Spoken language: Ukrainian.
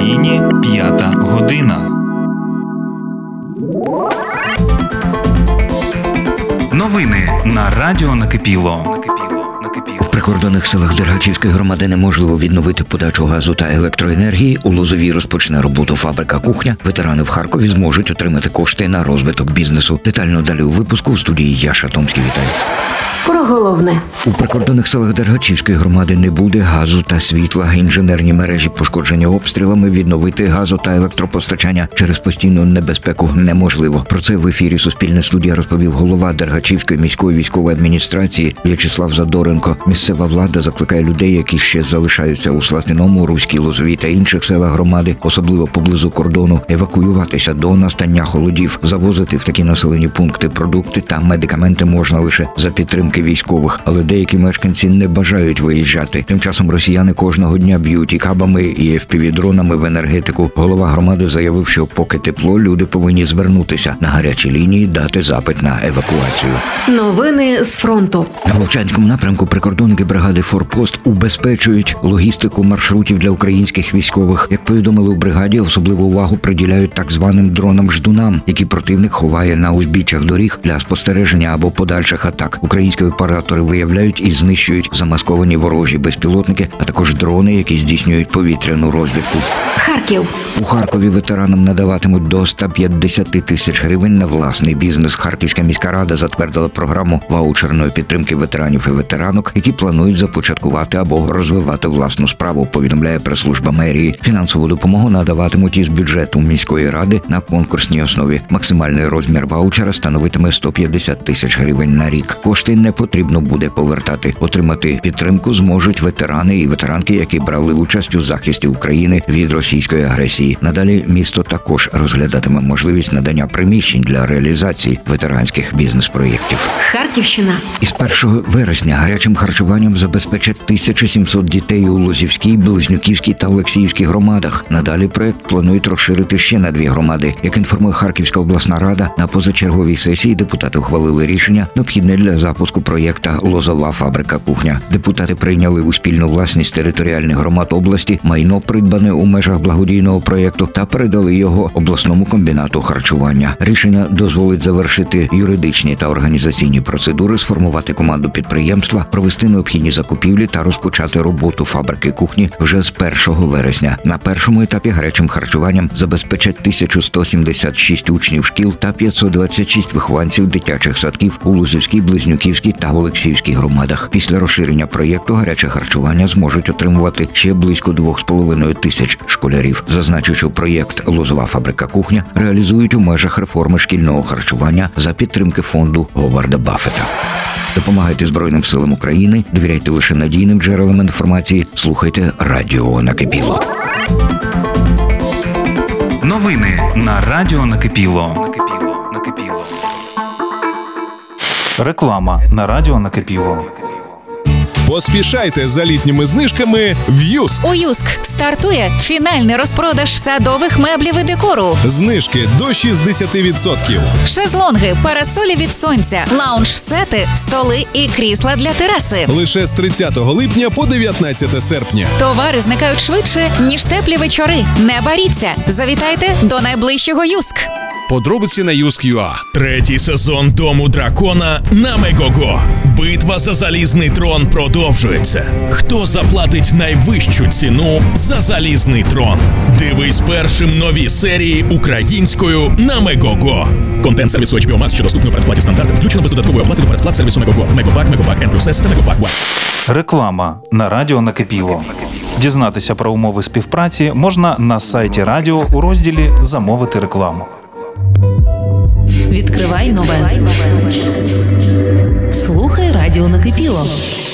Україні 5 година. Новини на Радіо Накипіло. У прикордонних селах Дергачівської громади неможливо відновити подачу газу та електроенергії. У Лозовій розпочне роботу фабрика «Кухня». Ветерани в Харкові зможуть отримати кошти на розвиток бізнесу. Детально далі у випуску. В студії Яша Томський. Вітаю. Про головне. У прикордонних селах Дергачівської громади не буде газу та світла. Інженерні мережі пошкоджені обстрілами. Відновити газу та електропостачання через постійну небезпеку неможливо. Про це в ефірі «Суспільне студія» розповів голова Дергачівської міської військової адміністрації В'ячеслав Задоренко. Місцева влада закликає людей, які ще залишаються у Слатиному, Руській, Лозовій та інших селах громади, особливо поблизу кордону, евакуюватися до настання холодів. Завозити в такі населені пункти продукти та медикаменти можна лише за підтримки військових, але деякі мешканці не бажають виїжджати. Тим часом росіяни кожного дня б'ють і кабами, і FPV-дронами в енергетику. Голова громади заявив, що поки тепло, люди повинні звернутися на гарячі лінії, дати запит на евакуацію. Новини з фронту. На Вовчанському напрямку прикордонники бригади «Форпост» убезпечують логістику маршрутів для українських військових. Як повідомили у бригаді, особливу увагу приділяють так званим дронам-ждунам, які противник ховає на узбіччях доріг для спостереження або подальших атак. Українські оператори виявляють і знищують замасковані ворожі безпілотники, а також дрони, які здійснюють повітряну розвідку. Харків. У Харкові ветеранам надаватимуть до 150 тисяч гривень на власний бізнес. Харківська міська рада затвердила програму ваучерної підтримки ветеранів і ветеранок, які планують започаткувати або розвивати власну справу, повідомляє прес-служба мерії. Фінансову допомогу надаватимуть із бюджету міської ради на конкурсній основі. Максимальний розмір ваучера становитиме 150 тисяч гривень на рік. Кошти не потрібно буде повертати. Отримати підтримку зможуть ветерани і ветеранки, які брали участь у захисті України від російської агресії. Надалі місто також розглядатиме можливість надання приміщень для реалізації ветеранських бізнес-проєктів. Харківщина. Із 1 вересня гарячим харчуванням забезпечать 1700 дітей у Лозівській, Близнюківській та Олексіївській громадах. Надалі проєкт планують розширити ще на 2 громади. Як інформує Харківська обласна рада, на позачерговій сесії депутати ухвалили рішення, необхідне для запуску проєкта «Лозова фабрика «Кухня». Депутати прийняли у спільну власність територіальних громад області майно, придбане у межах благодійного проєкту, та передали його обласному комбінату харчування. Рішення дозволить завершити юридичні та організаційні процедури, сформувати команду підприємства, провести необхідні закупівлі та розпочати роботу фабрики «Кухні» вже з 1 вересня. На першому етапі гарячим харчуванням забезпечать 1176 учнів шкіл та 526 вихованців дитячих садків у Лозівській, Близнюківській та Олексіївській громадах. Після розширення проєкту гаряче харчування зможуть отримувати ще близько 2,5 тисяч школярів. Зазначу, що проєкт «Лозова фабрика «Кухня» реалізують у межах реформи шкільного харчування за підтримки фонду Говарда Баффета. Допомагайте Збройним силам України, довіряйте лише надійним джерелам інформації, слухайте Радіо Накипіло. Новини на Радіо Накипіло. Реклама на Радіо Накипіло. Поспішайте за літніми знижками в Юск. У Юск стартує фінальний розпродаж садових меблів і декору. Знижки до 60%. Шезлонги, парасолі від сонця, лаунж-сети, столи і крісла для тераси. Лише з 30 липня по 19 серпня. Товари зникають швидше, ніж теплі вечори. Не боріться. Завітайте до найближчого Юск. Подробиці на Юск.ua. 3-й сезон Дому дракона на Мегого. Битва за залізний трон продовжується. Хто заплатить найвищу ціну за залізний трон? Дивись першим нові серії українською на Мегого. Контент сервісу HBO Max, що доступно у передплаті стандарт, включено без додаткової оплати до передплат сервісу Мегого. Мегобак, Мегобак N+S та Мегобак One. Реклама на Радіо Накипіло. Дізнатися про умови співпраці можна на сайті радіо у розділі «Замовити рекламу». Відкривай нове. Слухай Радіо Накипіло.